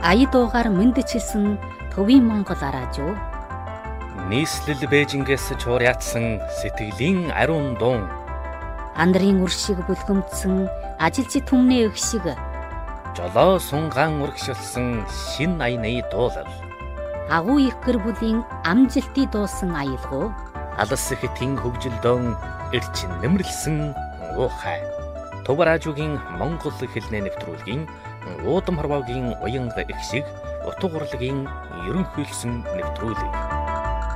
аяд уугаар мэндчилсэн төвийн Монгол араажуу. Нийслэл Бээжингээс чуурьяатсан сэтгэлийн ариун дуун. Андрын үр шиг бүлгэмдсэн ажилчид түмний өх шиг. Жолоо сунгаан урагшилсан шин аяны дуулал. Агуу их гэр бүлийн амжилтыг дуусан аялгуу. Алс ихтийн хөгжилдөөн эрчин нэмэрлсэн уухай. Төв радиогийн Монгол хэлний нэвтрүүлгийн уудам хорвоогийн уянга их шиг утга урлагийн ерөнхийлсөн нэвтрүүлэг.